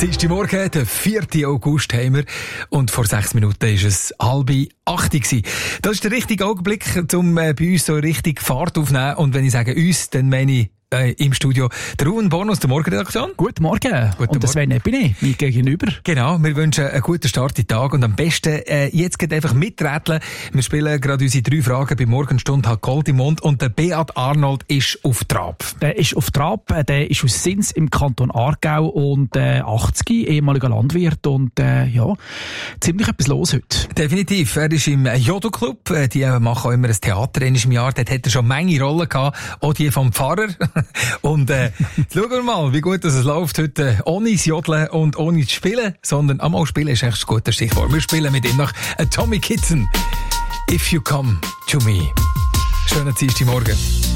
Dienstagmorgen, der 4. August haben wir. Und vor 6 Minuten war es 7:30. Das ist der richtige Augenblick, um bei uns so richtig Fahrt aufzunehmen. Und wenn ich sage uns, dann meine ich im Studio der Ruben Born aus der Morgenredaktion. Guten Morgen. Und das bin ich, mir gegenüber. Genau, wir wünschen einen guten Start in den Tag und am besten jetzt geht einfach miträtseln. Wir spielen gerade unsere 3 Fragen bei Morgenstunde hat Gold im Mund und der Beat Arnold ist auf Trab. Der ist auf Trab, der ist aus Sins im Kanton Aargau und 80, ehemaliger Landwirt und ja, ziemlich etwas los heute. Definitiv, er ist im Jodelclub, die machen auch immer ein Theater in einem Jahr, dort hat er schon eine Menge Rollen gehabt, auch die vom Pfarrer. Und schauen wir mal, wie gut es läuft heute ohne das Jodeln und ohne das Spielen, sondern einmal spielen ist echt ein guter Stichwort. Wir spielen mit ihm nach Tommy Kitson. If You Come To Me. Schönen Dienstagmorgen.